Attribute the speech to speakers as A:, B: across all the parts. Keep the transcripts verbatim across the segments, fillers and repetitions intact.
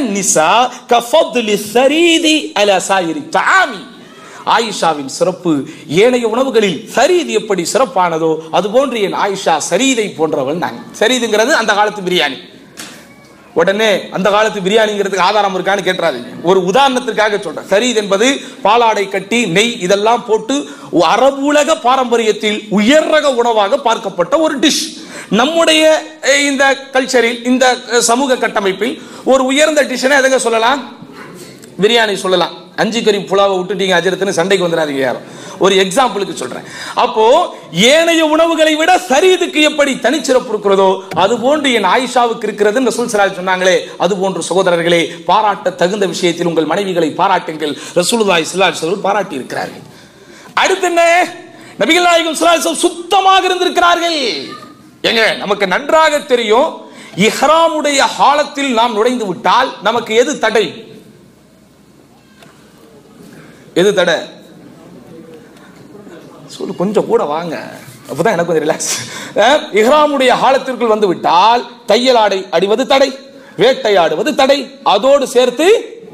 A: நிசா கஃபத்லி ஸரீதி அலா ஸாயிரி தஆமி. ஆயிஷாவின் சிறப்பு ஏனைய உணவுகளில் சரீது எப்படி சிறப்பானதோ அதுபோன்று என் ஆயிஷா சரீதை போன்றவள் நான். சரீதுங்கிறது அந்த காலத்து பிரியாணி. உடனே அந்த காலத்து பிரியாணிங்கிறதுக்கு ஆதாரம் இருக்கான்னு கேட்டுறாதீங்க. ஒரு உதாரணத்திற்காக சொல்றேன். சரீத் என்பது பாலாடை கட்டி நெய் இதெல்லாம் போட்டு அரபு உலக பாரம்பரியத்தில் உயர் ரக உணவாக பார்க்கப்பட்ட ஒரு டிஷ். நம்முடைய இந்த கல்ச்சரில் இந்த சமூக கட்டமைப்பில் ஒரு உயர்ந்த டிஷ்னை எதுங்க சொல்லலாம்? பிரியாணி சொல்லலாம். அஞ்சு கறி புலாவை விட்டுட்டீங்க அஜரத்துன்னு சண்டைக்கு வந்துடாதீங்க யாரும். ஒரு எக்ஸாம்பிளுக்கு சொல்றேன். அப்போ ஏனைய உணவுகளை விட சரீதுக்கு எப்படி தனிச்சிறப்பு இருக்கிறதோ அது போன்று என் ஆயிஷாவுக்கு இருக்கிறது ரசூல் ஸல்லல்லாஹு அலைஹி சொன்னாங்களே. அது போன்று சகோதரர்களே, பாராட்ட தகுந்த விஷயத்தில் உங்கள் மனைவிகளை பாராட்டுங்கள். ரசூலுல்லாஹி ஸல்லல்லாஹு அலைஹி வஸல்லம் பாராட்டி இருக்கிறார்கள். அடுத்து என்ன? நபிகள் நாயகம் ஸல்லல்லாஹு அலைஹி வஸல்லம் சுத்தமாக இருந்திருக்கிறார்கள். எங்க நமக்கு நன்றாக தெரியும், இஹ்ராமுடைய ஹாலத்தில் நாம் நுழைந்து விட்டால் நமக்கு எது தடை? எது தடை? சொல்லு, கொஞ்சம் கூட வாங்க, அப்பதான் எனக்கு கொஞ்சம் ரிலாக்ஸ். இஹ்ராமுடைய ஹாலத்திற்குள் வந்து விட்டால் தையல் ஆடை அடிவது தடை, வேட்டையாடுவது தடை, அதோடு சேர்த்து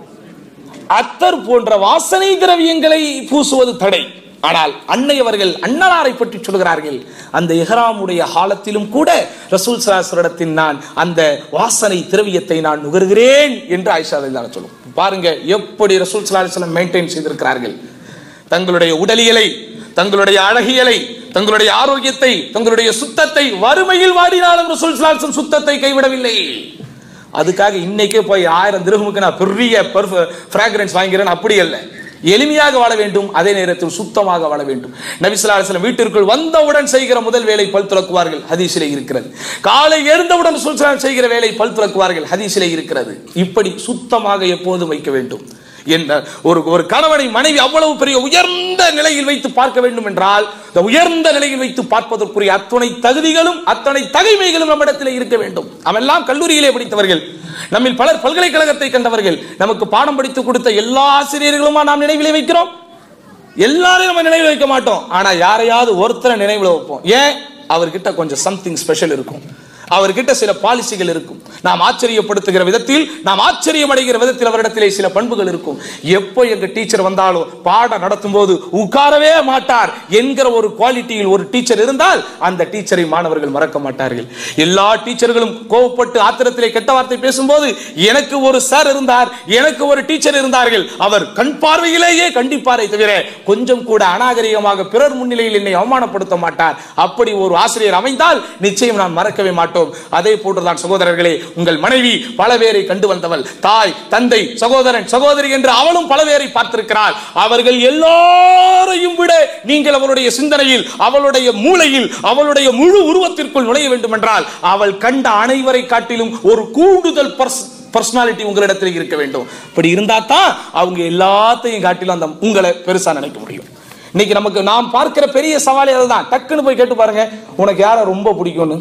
A: அத்தர் போன்ற வாசனை திரவியங்களை பூசுவது தடை. ஆனால் அன்னையவர்கள் அன்னலாரை பற்றி சொல்கிறார்கள், அந்த இஹ்ராமுடைய ஹாலத்திலும் கூட ரசூல் ஸல்லல்லாஹு அலைஹி வஸல்லம் நான் அந்த வாசனை திரவியத்தை நான் நுகர்கிறேன் என்று ஆயிஷா ரலியல்லாஹு சொல்லும். பாருங்க எப்படி ரசூல் ஸல்லல்லாஹு அலைஹி வஸல்லம் மெயின்டைன் செய்திருக்கிறார்கள். தங்களுடைய உடலியலை, தங்களுடைய அழகியலை, தங்களுடைய ஆரோக்கியத்தை, தங்களுடைய சுத்தத்தை வறுமையில் வாடினாலும் ரசூல் ஸல்லல்லாஹு அலைஹி வஸல்லம் சுத்தத்தை கைவிடவில்லை. அதுக்காக இன்னைக்கே போய் ஆயிரம் திரஹமுக்கு நான் பெரிய ஃப்ராக்ரன்ஸ் வாங்கிறேன் அப்படி அல்ல. எளிமையாக வாழ வேண்டும், அதே நேரத்தில் சுத்தமாக வாழ வேண்டும். நபி ஸல்லல்லாஹு அலைஹி வஸல்லம் வீட்டிற்குள் வந்தவுடன் செய்கிற முதல் வேலை பல் துலக்குவார்கள், ஹதீஸிலே இருக்கிறது. காலை எழுந்தவுடன் ரசூல் ஸல்லல்லாஹு அலைஹி வஸல்லம் செய்கிற வேலை பல் துலக்குவார்கள், ஹதீஸிலே இருக்கிறது. இப்படி சுத்தமாக எப்போதும் வைக்க வேண்டும் என்ற ஒரு ஒரு கணவனை மனைவி அவ்வளவு பெரிய உயர்ந்த நிலையில் வைத்து பார்க்க வேண்டும் என்றால், இந்த உயர்ந்த நிலையில் வைத்து பார்ப்பதற்குரிய அத்தனை தகுதிகளும் அத்தனை தகைமைகளும் நம்மிடத்தில் இருக்க வேண்டும். அவெல்லாம் கல்லூரியிலே படித்தவர்கள், நம்மில் பலர் பல்கலைக்கழகத்தை கண்டவர்கள். நமக்கு பாடம் படித்து கொடுத்த எல்லா ஆசிரியர்களுமா நாம் நினைவிலே வைக்கிறோம்? எல்லாரையும் நம்ம நினைவில் வைக்க மாட்டோம். ஆனா யாரையாவது ஒருத்தரை நினைவில் வைப்போம். ஏன்? அவர்கிட்ட கொஞ்சம் சம்திங் ஸ்பெஷல் இருக்கும், அவர்கிட்ட சில பாலிசிகள் இருக்கும். நாம் ஆச்சரியப்படுத்துகிற விதத்தில், நாம் ஆச்சரியம் அடைகிற விதத்தில் அவரிடத்திலே சில பண்புகள் இருக்கும். எப்போ எங்க டீச்சர் வந்தாலும் பாடம் நடத்தும் போது உட்காரவே மாட்டார் என்கிற ஒரு குவாலிட்டியில் ஒரு டீச்சர் இருந்தால் அந்த டீச்சரை மாணவர்கள் மறக்க மாட்டார்கள். எல்லா டீச்சர்களும் கோவப்பட்டு ஆத்திரத்திலே கெட்ட வார்த்தை பேசும்போது எனக்கு ஒரு சார் இருந்தார், எனக்கு ஒரு டீச்சர் இருந்தார்கள், அவர் கண் பார்வையிலேயே கண்டிப்பாரை தவிர கொஞ்சம் கூட அநாகரிகமாக பிறர் முன்னிலையில் என்னை அவமானப்படுத்த மாட்டார். அப்படி ஒரு ஆசிரியர் அமைந்தால் நிச்சயம் நான் மறக்கவே மாட்டோம். அதே போன்றுதான் சகோதரர்களே, உங்கள் மனைவி பல பேரை கண்டு வந்தவள், தாய் தந்தை சகோதரன் சகோதரி என்று அவளும் பல பேரை பார்த்திருக்கிறாள். அவர்கள் எல்லாரையும் விட நீங்கள் அவளுடைய சிந்தனையில், அவளுடைய மூளையில், அவளுடைய முழு உருவத்திற்குள் நுழைய வேண்டும் என்றால் அவள் கண்ட அனைவரை காட்டிலும் ஒரு கூடுதல் பர்சனாலிட்டி உங்களிடத்தில் இருக்க வேண்டும். இப்படி இருந்தா தான் அவங்க எல்லாத்தையும் காட்டிலும் அந்த உங்களை பெருசா நினைக்க முடியும். இன்னைக்கு நமக்கு நாம் பார்க்கிற பெரிய சவாலே அதுதான். டக்குன்னு போய் கேட்டு பாருங்க, உனக்கு யாரை ரொம்ப பிடிக்கும்னு.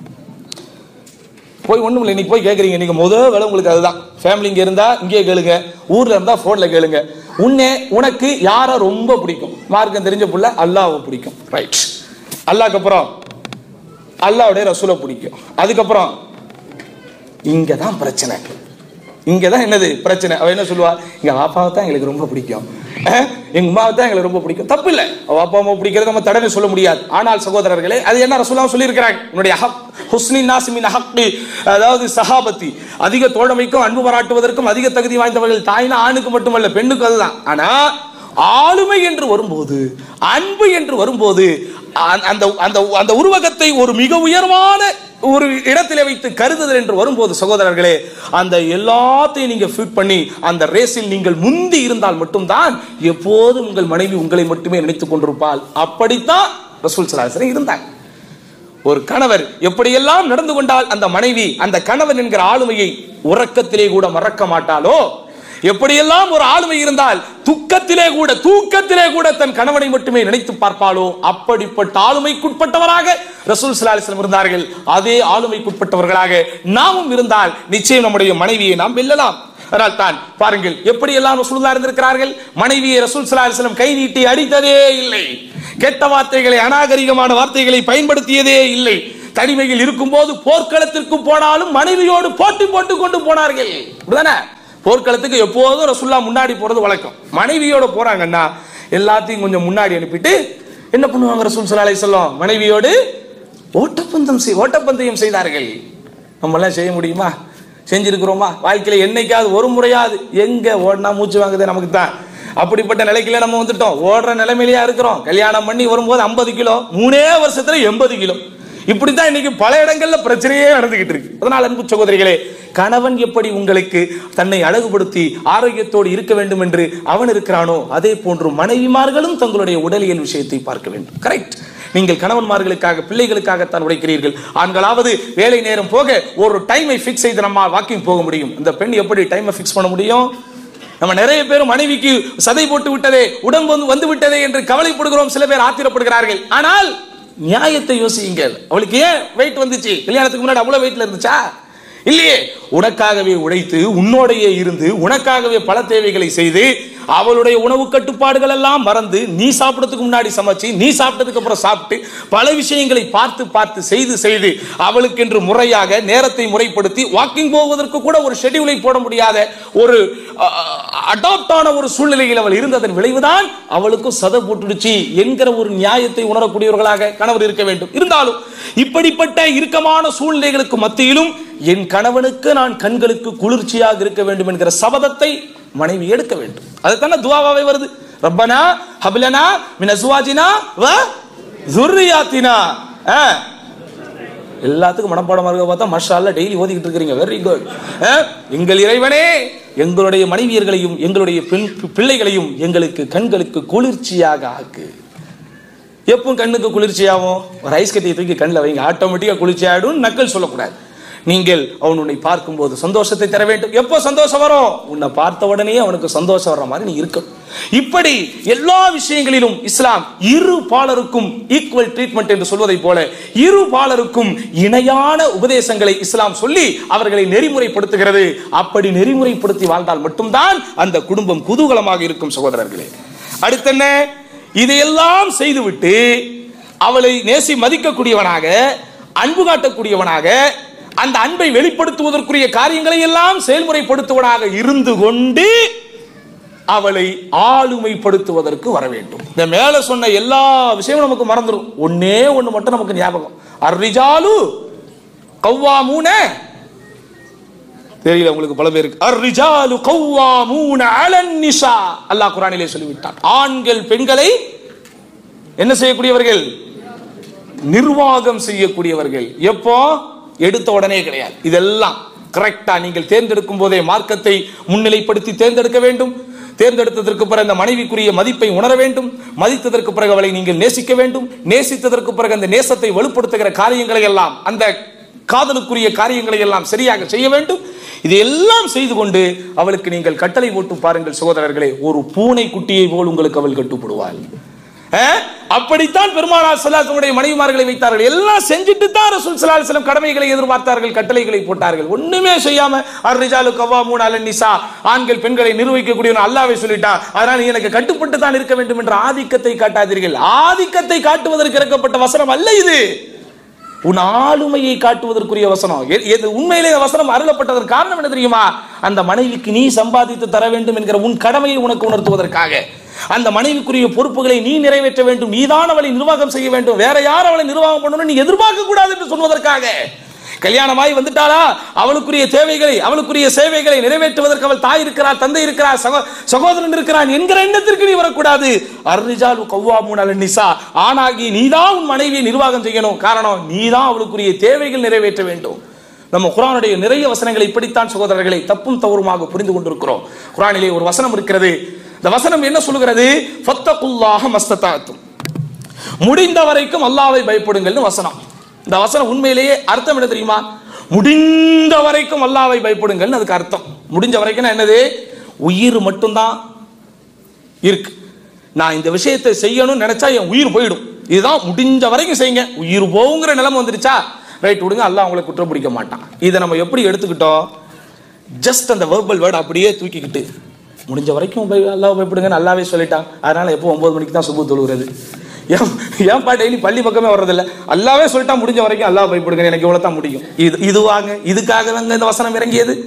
A: போய் ஒண்ணும் இல்லை, இன்னைக்கு போய் கேட்குறீங்க, நீங்க முதல் வேலை உங்களுக்கு அதுதான். ஃபேமிலி இங்க இருந்தா இங்கே கேளுங்க, ஊர்ல இருந்தா போன்ல கேளுங்க. உன்னே உனக்கு யாரை ரொம்ப பிடிக்கும்? மார்க்கம் தெரிஞ்ச புள்ள அல்லாஹ்வை பிடிக்கும், ரைட். அல்லாஹ்க்கு அப்புறம் அல்லாஹ்வுடைய ரசூலை பிடிக்கும். அதுக்கப்புறம் இங்கதான் பிரச்சனை, இங்கதான் என்னது பிரச்சனை. அவ என்ன சொல்லுவா? எங்க பாப்பாவை தான் எங்களுக்கு ரொம்ப பிடிக்கும், எங்க அம்மாவை தான் எங்களுக்கு ரொம்ப பிடிக்கும். தப்பு இல்லை, அவ அப்பா அம்மா பிடிக்கிறது நம்ம தடவை சொல்ல முடியாது. ஆனால் சகோதரர்களே, அது என்ன ரசூலுல்லாஹ் சொல்லி இருக்கிறாங்க, உன்னுடைய ஹக் ஹுஸ்னி நாஸ் மின் ஹக்கி, அதாவது சஹாபத்தி, அதிக தோழமைக்கும் அன்பு பாராட்டுவதற்கும் அதிக தகுதி வாய்ந்தவர்கள் தாய்னா ஆணுக்கு மட்டுமல்ல பெண்ணுக்கு அதுதான். ஆனா ஆளுமை என்று வரும்போது, அன்பு என்று வரும்போது, அந்த அந்த உருவகத்தை ஒரு மிக உயர்வான ஒரு இடத்திலே வைத்து கருதுதல் என்று வரும்போது சகோதரர்களே, அந்த எல்லாத்தையும் நீங்க ஃபிட் பண்ணி அந்த ரேஸில் நீங்கள் முந்தி இருந்தால் மட்டும்தான் எப்போதும் உங்கள் மனைவி உங்களை மட்டுமே நினைத்துக் கொண்டிருப்பாள். அப்படித்தான் ரசூல் ஸல்லல்லாஹு அலைஹி வஸல்லம் இருந்தாங்க. ஒரு கணவர் எப்படியெல்லாம் நடந்து கொண்டால் அந்த மனைவி அந்த கணவன் என்கிற ஆளுமையை உறக்கத்திலே கூட மறக்க மாட்டாளோ, எப்படியெல்லாம் ஒரு ஆளுமை இருந்தால் துக்கத்திலே கூட தூக்கத்திலே கூட தன் கணவனை மட்டுமே நினைத்து பார்ப்பாளோ, அப்படிப்பட்ட ஆளுமைக்குட்பட்டவராக ரசூல் ஸல்லல்லாஹு அலைஹி வஸல்லம் இருந்தார்கள். அதே ஆளுமைக்குட்பட்டவர்களாக நாமும் இருந்தால் நிச்சயம் நம்முடைய மனைவியை நாம் வெல்லலாம். அதனால் தான் பாருங்கள் எப்படி எல்லாம் ரசூலுல்லாஹ் இருந்திருக்கிறார்கள். மனைவியை ரசூல் ஸல்லல்லாஹு அலைஹி வஸல்லம் கை நீட்டி அடித்ததே இல்லை, கெட்ட வார்த்தைகளை அநாகரிகமான வார்த்தைகளை பயன்படுத்தியதே இல்லை. தனிமையில் இருக்கும் போது போர்க்களத்திற்கு போனாலும் மனைவியோடு போட்டி போட்டுக் கொண்டு போனார்கள். போர்க்களத்துக்கு எப்போதும் ரசூலுல்லாஹ் முன்னாடி போறது வழக்கம். மனைவியோட போறாங்கன்னா எல்லாத்தையும் கொஞ்சம் முன்னாடி அனுப்பிட்டு என்ன பண்ணுவாங்க ரசூல் ஸல்லல்லாஹு அலைஹி வஸல்லம்? மனைவியோடு ஓட்டப்பந்தயம் செய் ஓட்டப்பந்தயம் செய்தார்கள். நம்ம எல்லாம் செய்ய முடியுமா? செஞ்சிருக்கிறோமா? வாழ்க்கையில என்னைக்காவது ஒரு முறையாவது? எங்க ஓடினா மூச்சு வாங்குது நமக்கு தான். அப்படிப்பட்ட நிலைக்குள்ள நம்ம வந்துட்டோம். ஓடுற நிலைமையிலேயே இருக்கிறோம். கல்யாணம் பண்ணி வரும்போது ஐம்பது கிலோ, மூணே வருஷத்துல எண்பது கிலோ. இப்படித்தான் இன்னைக்கு பல இடங்கள்ல பிரச்சனையே நடந்துகிட்டு இருக்கு. அதனால அன்பு சகோதரிகளே, கணவன் எப்படி உங்களுக்கு தன்னை அழகுபடுத்தி ஆரோக்கியத்தோடு இருக்க வேண்டும் என்று அவன் இருக்கிறானோ, அதே போன்று மனைவிமார்களும் தங்களுடைய உடலியல் விஷயத்தை பார்க்க வேண்டும். கரெக்ட். நீங்கள் கணவன்மார்களுக்காக பிள்ளைகளுக்காகத்தான் உழைக்கிறீர்கள். ஆண்களாவது வேலை நேரம் போக ஒரு டைமை பிக்ஸ் செய்து நம்ம வாக்கிங் போக முடியும். அந்த பெண் எப்படி டைமை பிக்ஸ் பண்ண முடியும்? நம்ம நிறைய பேர் மனைவிக்கு சதை போட்டு விட்டதே, உடம்பு வந்து வந்து விட்டதே என்று கவலைப்படுகிறோம். சில பேர் ஆத்திரப்படுகிறார்கள். ஆனால் நியாயத்தை யோசியுங்கள். அவளுக்கு ஏன் வெயிட் வந்துச்சு? கல்யாணத்துக்கு முன்னாடி அவ்வளவு வெயிட்ல இருந்துச்சா? இல்லையே. உனக்காகவே உழைத்து, உன்னோடையே இருந்து, உனக்காகவே பல தேவைகளை செய்து, அவளுடைய உணவு கட்டுப்பாடுகள் எல்லாம் மறந்து, நீ சாப்பிடறதுக்கு முன்னாடி சமைச்சு, நீ சாப்பிட்டதுக்கு அப்புறம் சாப்பிட்டு, பல விஷயங்களை பார்த்து பார்த்து செய்து செய்து அவளுக்கு என்று முறையாக நேரத்தை முறைப்படுத்தி வாக்கிங் போவதற்கு கூட ஒரு ஷெட்யூலை போட முடியாத ஒரு அடாப்ட் ஆன ஒரு சூழ்நிலையில் அவள் இருந்ததன் விளைவுதான் அவளுக்கும் சதை போட்டுடுச்சு என்கிற ஒரு நியாயத்தை உணரக்கூடியவர்களாக கணவர் இருக்க வேண்டும். இருந்தாலும் இப்படிப்பட்ட இறுக்கமான சூழ்நிலைகளுக்கு மத்தியிலும் என் கணவனுக்கு நான் கண்களுக்கு குளிர்ச்சியாக இருக்க வேண்டும் என்கிற சபதத்தை மனைவி எடுக்க வேண்டும். அதுதானே துஆவாவே வருது. ரப்பனா ஹப்லனா மின் அஸ்வாஜினா வ ذُرِّيَّاتِنَا. எல்லாத்துக்கும் மனப்பாடமா இருக்க பார்த்தா மாஷாஅல்லாஹ் டெய்லி ஓதிக்கிட்டு இருக்கீங்க. Very good. எங்கள் இறைவனே, எங்களுடைய மனைவியர்களையும் எங்களுடைய பிள்ளைகளையும் எங்களுக்கு கண்களுக்கு குளிர்ச்சியாக ஆக்கு. எப்பவும் கண்ணுக்கு குளிர்ச்சியாகும்? ஒரு ஐஸ் கட்டியை தூக்கி கண்ணில் வைங்க, ஆட்டோமேட்டிக்கா குளிர்ச்சி ஆயிடும். நக்கல் சொல்லக்கூடாது. நீங்கள் அவன் உன்னை பார்க்கும் போது சந்தோஷத்தை தர வேண்டும். எப்போ சந்தோஷம் வரும்? உன்னை பார்த்த உடனே அவனுக்கு சந்தோஷம் வர்ற மாதிரி நீ இருக்கும். இப்படி எல்லா விஷயங்களிலும் இஸ்லாம் இரு பாலருக்கும் ஈக்குவல் ட்ரீட்மெண்ட் என்று சொல்வதை போல இரு பாலருக்கும் இணையான உபதேசங்களை இஸ்லாம் சொல்லி அவர்களை நெறிமுறைப்படுத்துகிறது. அப்படி நெறிமுறைப்படுத்தி வாழ்ந்தால் மட்டும்தான் அந்த குடும்பம் குதூகலமாக இருக்கும். சகோதரர்களே, அடுத்து என்ன? இதையெல்லாம் செய்துவிட்டு அவளை நேசி மதிக்கக்கூடியவனாக, அன்பு காட்டக்கூடியவனாக, அந்த அன்பை வெளிப்படுத்துவதற்குரிய காரியங்களை எல்லாம் செயல்முறைப்படுத்துவதாக இருந்து கொண்டு அவளை ஆளுமைப்படுத்துவதற்கு வர வேண்டும். இந்த மேல சொன்ன எல்லா விஷயமும் நமக்கு மறந்துடும். ஒன்னே ஒண்ணு மட்டும் நமக்கு ஞாபகம். அர்ரிஜாலு கவ்வாமூன. தெரியல உங்களுக்கு பல பேருக்கு. அர்ரிஜாலு கவ்வாமூன அலன் நிசா. அல்லாஹ் குர்ஆனிலே சொல்லிவிட்டான். ஆண்கள் பெண்களை என்ன செய்யக்கூடியவர்கள்? நிர்வாகம் செய்யக்கூடியவர்கள். எப்போ? எடுத்த உடனே கிடையாது. இதெல்லாம் கரெக்டா நீங்கள் தேர்ந்தெடுக்கும் போதே மார்க்கத்தை முன்னிலைப்படுத்தி தேர்ந்தெடுக்க வேண்டும். தேர்ந்தெடுத்ததற்கு பிறகு அந்த மனைவிக்குரிய மதிப்பை உணர வேண்டும். மதித்ததற்கு பிறகு அவளை நீங்கள் நேசிக்க வேண்டும். நேசித்ததற்கு பிறகு அந்த நேசத்தை வலுப்படுத்துகிற காரியங்களை எல்லாம், அந்த காதலுக்குரிய காரியங்களை எல்லாம் சரியாக செய்ய வேண்டும். இதையெல்லாம் செய்து கொண்டு அவளுக்கு நீங்கள் கட்டளை போட்டு பாருங்கள் சகோதரர்களே, ஒரு பூனை குட்டியை போல் உங்களுக்கு அவள் கட்டுப்படுவாள். அப்படித்தான் பெருமானார் ஸல்லல்லாஹு அலைஹி வஸல்லம் மனைவிமார்களை வைத்தார்கள். எல்லாம் செஞ்சுட்டு தான் ரசூல் ஸல்லல்லாஹு அலைஹி வஸல்லம் கடமைகளை எதிர்பார்த்தார்கள், கட்டளைகளை போட்டார்கள். ஒண்ணுமே செய்யாம அர்ரிஜாலு கவ்வாமூன அலன் நிசா, ஆண்கள் பெண்களை நிர்வகிக்கக்கூடியவன் அல்லாஹ்வே சொல்லிட்டான், அதனால நீ எனக்கு கட்டுப்பட்டு தான் இருக்க வேண்டும் என்ற ஆதிக்கத்தை காட்டாதீர்கள். ஆதிக்கத்தை காட்டுவதற்கு இறக்கப்பட்ட வசனம் அல்ல இது. உன் ஆளுமையை காட்டுவதற்குரிய வசனம். உண்மையிலே வசனம் அருளப்பட்டதற்கு காரணம் என்ன தெரியுமா? அந்த மனைவிக்கு நீ சம்பாதித்து தர வேண்டும் என்கிற உன் கடமையை உனக்கு உணர்த்துவதற்காக. அந்த மனைவிக்குரிய பொறுப்புகளை நீ நிறைவேற்ற வேண்டும். நீதான் அவளை நிர்வாகம் செய்ய வேண்டும். வேற யார் அவளை நிர்வாகம் பண்ணணும் நீ எதிர்பார்க்க கூடாது என்று சொல்வதற்காக. கல்யாணமாய் வந்துட்டாளா, அவளுக்குரிய தேவைகளை, அவளுக்குரிய சேவைகளை நிறைவேற்றுவதற்கு அவள் தாய் இருக்கிறார், தந்தை இருக்கிறார், சகோதரன் இருக்கிறான் என்கிற எண்ணத்திற்கு நீ வரக்கூடாது. அர்ரிஜாலு கவ்வாமூன அலன் நிசா, ஆனாகி நீதான் உன் மனைவியை நிர்வாகம் செய்யணும். காரணம், நீதான் அவளுக்குரிய தேவைகள் நிறைவேற்ற வேண்டும். நம்ம குர்ஆனுடைய நிறைய வசனங்களை இப்படித்தான் சகோதரர்களை தப்பும் தவறுமாக புரிந்து கொண்டிருக்கிறோம். குர்ஆனிலே ஒரு வசனம் இருக்கிறது. இந்த வசனம் என்ன சொல்கிறது? ஃபத்தகுல்லாஹ மஸ்ததாத்தும், முடிந்த வரைக்கும் அல்லாஹ்வை பயப்படுங்கள்னு வசனம். இந்த வசனம் உண்மையிலேயே அர்த்தம் என்ன தெரியுமா? முடிந்த வரைக்கும் அல்லாஹ்வை பயப்படுங்கள்னு அதுக்கு அர்த்தம். முடிஞ்ச வரைக்கும் என்னது? உயிர் மட்டும்தான் இருக்கு. நான் இந்த விஷயத்தை செய்யணும்னு நினைச்சா என் உயிர் போயிடும். இதுதான் முடிஞ்ச வரைக்கும் செய்யுங்க. உயிர் போகுங்கிற நிலைமை வந்துருச்சா ரைட் விடுங்க, அல்லாஹ் உங்களை குற்றம் பிடிக்க மாட்டான். இதை நம்ம எப்படி எடுத்துக்கிட்டோம்? ஜஸ்ட் அந்த வெர்பல் வேர்டு அப்படியே தூக்கிக்கிட்டு முடிஞ்ச வரைக்கும் அல்லாஹ் பயப்படுங்கன்னு அல்லாவே சொல்லிட்டான், அதனால எப்போ ஒன்பது மணிக்கு தான் சுபு தொழுகிறது. ஏன் ஏன்பா டெய்லி பள்ளி பக்கமே வர்றதில்ல? அல்லாவே சொல்லிட்டா முடிஞ்ச வரைக்கும் அல்லாஹ் பயப்படுங்க, எனக்கு இவ்வளவு தான் முடியும். இது இதுவாங்க இதுக்காக இந்த வசனம் இறங்கியது.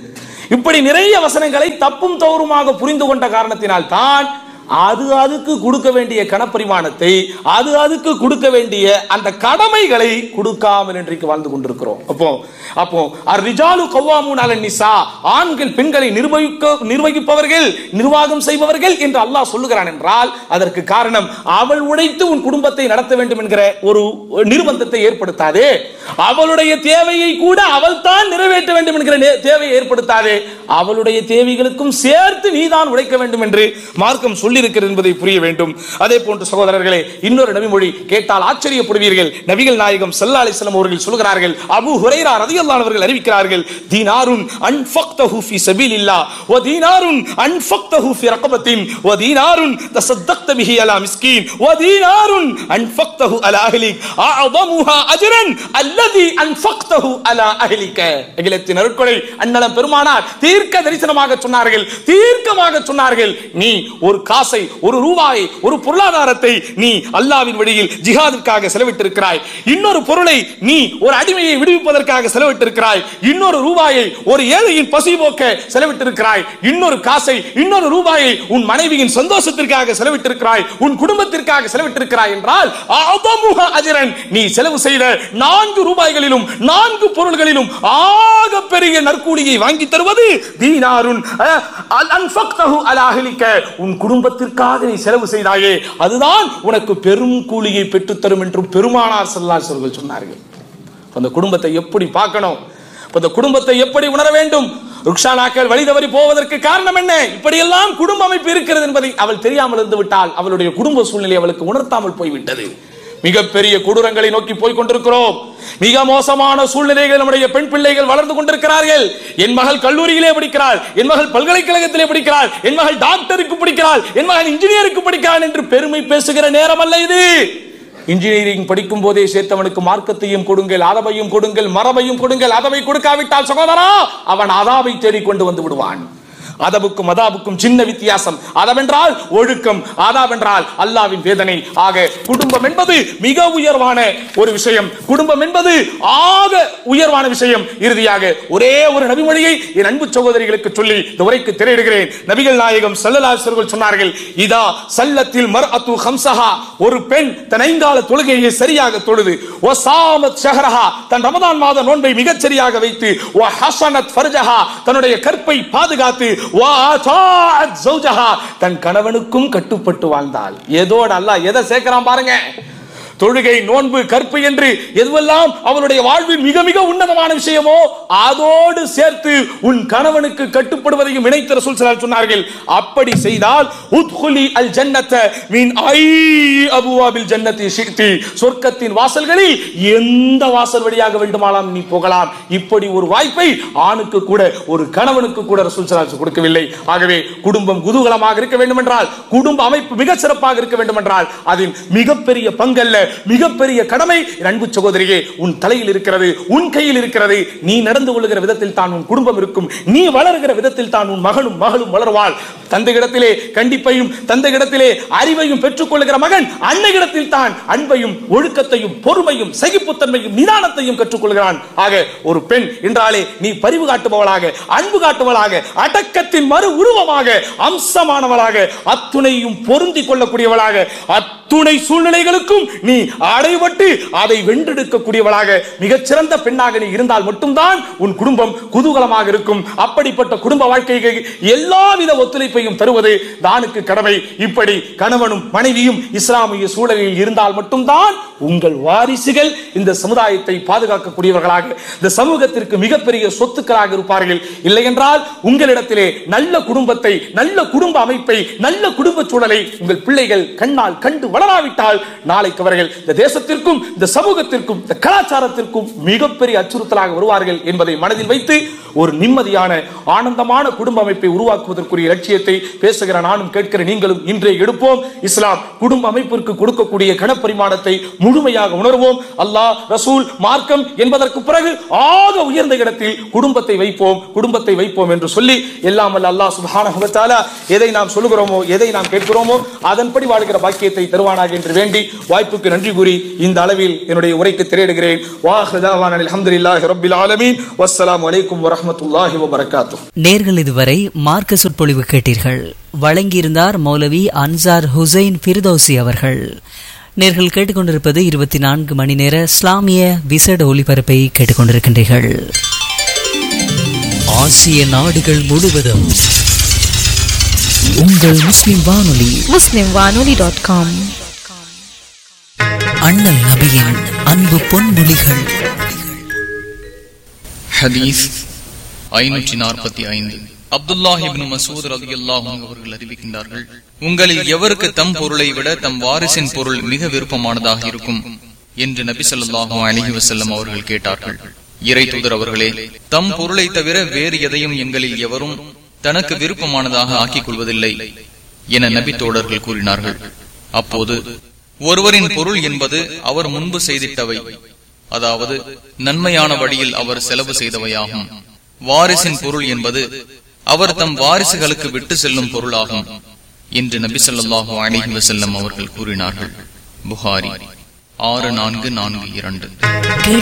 A: இப்படி நிறைய வசனங்களை தப்பும் தவறுமாக புரிந்து கொண்ட காரணத்தினால் தான் அது அதுக்கு கொடுக்க வேண்டிய கணப்பரிமாணத்தை, அது அதுக்கு கொடுக்க வேண்டிய அந்த கடமைகளை கொடுக்காமல் இன்றைக்கு வாழ்ந்து கொண்டிருக்கிறோம். அப்போ அப்போ அர்ரிஜாலு கவ்வாமூன அலன் நிசா, ஆண்கள் பெண்களை நிர்வகிக்க நிர்வகிப்பவர்கள், நிர்வாகம் செய்பவர்கள் என்று அல்லாஹ் சொல்லுகிறான் என்றால் அதற்கு காரணம் அவள் உழைத்து உன் குடும்பத்தை நடத்த வேண்டும் என்கிற ஒரு நிர்பந்தத்தை ஏற்படுத்தாதே. அவளுடைய தேவையை கூட அவள் தான் நிறைவேற்ற வேண்டும் என்கிற தேவையை ஏற்படுத்தாதே. அவளுடைய தேவைகளுக்கும் சேர்த்து நீதான் உழைக்க வேண்டும் என்று மார்க்கம் சொல்லி இருக்கிறது என்பதை புரிய வேண்டும். அதே போன்று சகோதரர்களே, இன்னொரு நபிமொழி கேட்டால் ஆச்சரியப்படுவீர்கள். நபிகள் நாயகம் ஸல்லல்லாஹு அலைஹி வஸல்லம் அவர்கள் சொல்கிறார்கள், அபூ ஹுரைரா ரலியல்லாஹு அவர்கள் அறிவிக்கிறார்கள், தீனாருன் அன்ஃபக்தஹு ஃபீ சபீலில்லாஹ் வ தீனாருன் அன்ஃபக்தஹு ஃபீ ரகபத்தின் வ தீனாருன் தஸத்தக்த பிஹி அலா மிஸ்கீன் வ தீனாருன் அன்ஃபக்தஹு அலா அஹ்லிக் அஅதமுஹா அஜ்ரன் அல்லதி அன்ஃபக்தஹு அலா அஹ்லிக. அகிலத்தின் அருட்கொடை அன்னலம் பெருமானார் தீர்க்க தரிசனமாக சொன்னார்கள், தீர்க்கமாக சொன்னார்கள், நீ ஒரு காசை, ஒரு ரூபாயை, ஒரு பொருளாதாரத்தை நீ அல்லாஹ்வின் வழியில் ஜிஹாதுக்காக செலவிட்டிருக்கிறாய். இன்னொரு பொருளை நீ ஒரு அடிமையை விடுவிப்பதற்காக செலவிட்டிருக்கிறாய். இன்னொரு ரூபாயை ஒரு ஏழையின் பசி போக்க செலவிட்டிருக்கிறாய். இன்னொரு காசை, இன்னொரு ரூபாயை உன் மனைவியின் சந்தோஷத்திற்காக செலவிட்டிருக்கிறாய், உன் குடும்பத்திற்காக செலவிட்டிருக்கிறாய் என்றால் அஅதமுஹா அஜ்ரன், நீ செலவு செய்த நான்கு ரூபாய்களிலும் நான்கு பொருள்களிலும் ஆக பெரிய நற்கூலியை வாங்கி தருவது தீனாருன் அன்ஃபக்தஹு அலா அஹ்லிக, உன் குடும்பத்திற்காக நீ செலவு செய்தாயே அதுதான் உனக்கு பெரும் கூலியை பெற்றுத் தரும் என்று பெருமானார் ஸல்லல்லாஹு அலைஹி வஸல்லம் சொன்னார்கள். அந்த குடும்பத்தை எப்படி பார்க்கணும், அந்த குடும்பத்தை எப்படி உணர வேண்டும்? ருக்ஷானாக்கள் வழி தவறி போவதற்கு காரணம் என்ன? இப்படியெல்லாம் குடும்ப அமைப்பு இருக்கிறது என்பதை அவள் தெரியாமல் இருந்து விட்டால் அவளுடைய குடும்ப சூழ்நிலை அவளுக்கு உணர்த்தாமல் போய்விட்டது. மிகப்பெரிய கொடூரங்களை நோக்கி போய் கொண்டிருக்கிறோம். மிக மோசமான சூழ்நிலைகள் நம்முடைய பெண் பிள்ளைகள் வளர்ந்து கொண்டிருக்கிறார்கள். என் மகள் கல்லூரியிலே படிக்கிறாள், என் மகள் பல்கலைக்கழகத்திலே படிக்கிறாள், என் மகள் டாக்டருக்கு படிக்கிறாள், என் மகள் இன்ஜினியருக்கு படிக்கிறாள் என்று பெருமை பேசுகிற நேரம் அல்ல இது. இன்ஜினியரிங் படிக்கும் போதே சேர்த்தவனுக்கு மார்க்கத்தையும் கொடுங்கள், அதவையும் கொடுங்கள், மரபையும் கொடுங்கள். அதவை கொடுக்காவிட்டால் சகோதரா அவன் அதாவை தேடிக்கொண்டு வந்து விடுவான். அதபுக்கும் அதாபுக்கும் சின்ன வித்தியாசம். அதவென்றால் ஒழுக்கம், ஆதாவென்றால் அல்லாஹ்வின் வேதனை. ஆக குடும்பம் என்பது மிக உயர்வான ஒரு விஷயம். குடும்பம் என்பது ஆக உயர்வான விஷயம். இறுதியாக ஒரே ஒரு நபிமொழியை என் அன்பு சகோதரிகளுக்கு சொல்லி இந்த உரைக்கு திரையிடுகிறேன். நபிகள் நாயகம் ஸல்லல்லாஹு அலைஹி வஸல்லம் சொன்னார்கள், இதா சல்லத்தில் மர்அத்து ஹம்ஸஹா, ஒரு பெண் தன் ஐங்கால தொழுகையை சரியாக தொழுது, வ ஸாமத் ஷஹ்ரஹா, தன் ரமதான் மாத நோன்பை மிகச் சரியாக வைத்து, வ ஹஸனத் ஃபர்ஜஹா, தன்னுடைய கற்பை பாதுகாத்து, தன் கணவனுக்கும் கட்டுப்பட்டு வாழ்ந்தாள். ஏதோடு அல்லாஹ் எதை சேர்க்கிறான் பாருங்க. தொழுகை, நோன்பு, கற்பு என்று எதுவெல்லாம் அவனுடைய வாழ்வில் மிக மிக உன்னதமான விஷயமோ அதோடு சேர்த்து உன் கணவனுக்கு கட்டுப்படுவதையும் இணைத்த ரசூல் ஸல்லல்லாஹு அலைஹி வஸல்லம் சொன்னார்கள். அப்படி செய்தால் உத்குலி அல் ஜன்னத மின் ஐ அபுவாபில் ஜன்னதி ஷிக்தி, சொர்க்கத்தின் வாசல்களில் எந்த வாசல் வழியாக வேண்டுமானாலும் நீ போகலாம். இப்படி ஒரு வாய்ப்பை ஆணுக்கு கூட, ஒரு கணவனுக்கு கூட ரசூல் ஸல்லல்லாஹு அலைஹி வஸல்லம் கொடுக்கவில்லை. ஆகவே குடும்பம் குதூகலமாக இருக்க வேண்டும் என்றால், குடும்ப அமைப்பு மிக சிறப்பாக இருக்க வேண்டும் என்றால் அதில் மிகப்பெரிய பங்கல்ல, மிகப்பெரிய கடமை அன்பு சகோதரியே உன் தலையில் இருக்கிறது, உன் கையில் இருக்கிறது. நீ நடந்து கொள்ளுகிற விதத்தில் தான் உன் குடும்பம் இருக்கும். நீ வளர்கிற விதத்தில் தான் உன் மகனும் மகளும் வளர்வாள். தந்தையிடத்திலே கண்டிப்பையும், தந்தையிடத்திலே அறிவையும் பெற்றுக் கொள்ளுகிற மகன் அன்னையிடத்தில் தான் அன்பையும் ஒழுக்கத்தையும் பொறுமையும் சகிப்புத்தன்மையும் நிதானத்தையும் கற்றுக்கொள்கிறான். ஆக ஒரு பெண் என்றாலே நீ பரிவு காட்டுபவளாக, அன்பு காட்டுவளாக, அடக்கத்தின் மறு உருவமாக, அம்சமானவளாக, அத்துணையும் பொருந்தி கொள்ளக்கூடியவளாக, அத்துணை சூழ்நிலைகளுக்கும் நீ அடைபட்டு அதை வென்றெடுக்கக்கூடியவளாக மிகச்சிறந்த பெண்ணாக நீ இருந்தால் மட்டும்தான் உன் குடும்பம் குதூகலமாக இருக்கும். அப்படிப்பட்ட குடும்ப வாழ்க்கைக்கு எல்லாவித ஒத்துழைப்பையும் தருவது தானுக்கு கடமை. இப்படி கணவனும் மனைவியும் இஸ்லாமிய சூழலில் இருந்தால் மட்டும்தான் உங்கள் வாரிசுகள் இந்த சமுதாயத்தை பாதுகாக்கக்கூடியவர்களாக, இந்த சமூகத்திற்கு மிகப்பெரிய சொத்துக்களாக இருப்பார்கள். இல்லை என்றால் உங்களிடத்திலே நல்ல குடும்பத்தை, நல்ல குடும்ப அமைப்பை, நல்ல குடும்ப சூழலை உங்கள் பிள்ளைகள் கண்ணால் கண்டு வளராவிட்டால் நாளைக்கு அவர்கள் இந்த தேசத்திற்கும், இந்த சமூகத்திற்கும், இந்த கலாச்சாரத்திற்கும் மிகப்பெரிய அச்சுறுத்தலாக வருவார்கள் என்பதை மனதில் வைத்து ஒரு நிம்மதியான ஆனந்தமான குடும்ப அமைப்பை உருவாக்குவதற்குரிய லட்சியத்தை பேசுகிற நானும் கேட்கிற நீங்களும் இன்றைய எடுப்போம். இஸ்லாம் குடும்ப அமைப்பிற்கு கொடுக்கக்கூடிய கணப்பரிமாணத்தை முழுமையாக உணர்வோம். அல்லாஹ், ரசூல், மார்க்கம் என்பதற்கு பிறகு ஆக உயர்ந்த இடத்தில் குடும்பத்தை வைப்போம், குடும்பத்தை வைப்போம் என்று சொல்லி எல்லாம் வல்ல அல்லாஹ் சுப்ஹானஹு வ தஆலா எதை நாம் சொல்லுகிறோமோ, எதை நாம் கேட்கிறோமோ அதன்படி வாழ்கிற பாக்கியத்தை தருவானாக என்று வேண்டி வாய்ப்புக்கு நன்றி கூறி இந்த அளவில் என்னுடைய உரைக்கு திரையிடுகிறேன். வாஹிரு தஅவானா அல்ஹம்துலில்லாஹி ரப்பில் ஆலமீன். வஸ்ஸலாமு அலைக்கும் வரஹ்மத்துல்லாஹி வபரகாத்துஹு.
B: நேர்கள் இதுவரை மார்க்க சொற்பொழிவு கேட்டீர்கள். வழங்கியிருந்தார் மௌலவி அன்சார் ஹுசைன் ஃபிர்தௌசி அவர்கள். நேர்கள் கேட்டுக்கொண்டிருப்பது இருபத்தி நான்கு மணி நேர இஸ்லாமிய விசேட ஒலிபரப்பை கேட்டுக்கொண்டிருக்கின்றீர்கள். ஆசிய நாடுகள் முழுவதும் உங்கள் முஸ்லிம் வானொலி
C: முஸ்லிம் வானொலி டாட் காம்.
B: அண்ணல் நபியின் அன்பு பொன்மொழிகள்.
D: ஹதீஸ் ஐநூற்றி நாற்பத்தி ஐந்து. அப்துல்லாஹ் இப்னு மஸ்ஊத் ரலியல்லாஹு அன்ஹு அவர்கள் அறிவிக்கின்றார்கள், உங்களில் எவருக்கு தம் பொருளை விட தம் வாரிசின் பொருள் மிக விருப்பமானதாக இருக்கும் என்று நபி ஸல்லல்லாஹு அலைஹி வஸல்லம் அவர்கள் கேட்டார்கள். இறை தூதர் அவர்களே, தம் பொருளை தவிர வேறு எதையும் எங்களில் எவரும் தனக்கு விருப்பமானதாக ஆக்கிக் கொள்வதில்லை என நபி தோழர்கள் கூறினார்கள். அப்போது, ஒருவரின் பொருள் என்பது அவர் முன்பு செய்திட்டவை, அதாவது நன்மையான வழியில் அவர் செலவு செய்தவையாகும். வாரிசின் பொருள் என்பது அவர் தம் வாரிசுகளுக்கு விட்டு செல்லும் பொருளாகும் என்று நபி ஸல்லல்லாஹு அலைஹி வஸல்லம் அவர்கள் கூறினார்கள். புகாரி ஆறு நான்கு நான்கு இரண்டு.